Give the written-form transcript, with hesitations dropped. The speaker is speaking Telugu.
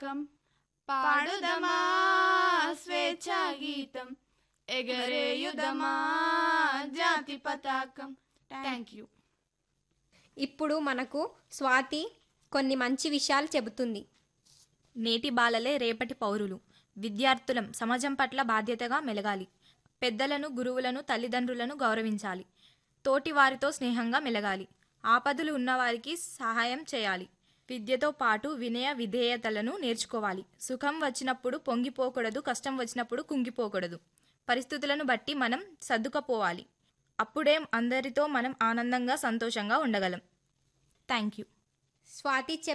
పతాకం పాడుదమా స్వేచ్ఛా గీతం ఎగరేయుదమా జాతి పతాకం. Thank you. ఇప్పుడు మనకు స్వాతి కొన్ని మంచి విషయాలు చెబుతుంది. నేటి బాలలే రేపటి పౌరులు. విద్యార్థులం సమాజం పట్ల బాధ్యతగా మెలగాలి. పెద్దలను, గురువులను, తల్లిదండ్రులను గౌరవించాలి. తోటి వారితో స్నేహంగా మెలగాలి. ఆపదలు ఉన్నవారికి సహాయం చేయాలి. విద్యతో పాటు వినయ విధేయతలను నేర్చుకోవాలి. సుఖం వచ్చినప్పుడు పొంగిపోకూడదు, కష్టం వచ్చినప్పుడు కుంగిపోకూడదు. పరిస్థితులను బట్టి మనం సర్దుకుపోవాలి. అప్పుడే అందరితో మనం ఆనందంగా, సంతోషంగా ఉండగలం. Thank you. స్వాతి